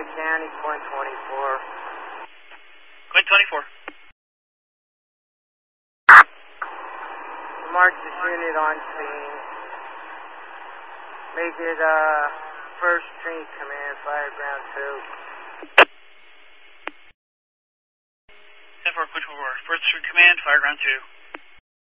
County, Quint 24. Quint 24. Mark this unit on scene. Make it first string command, fire ground 2. 10-4, Quint 24. First string command, fire ground 2.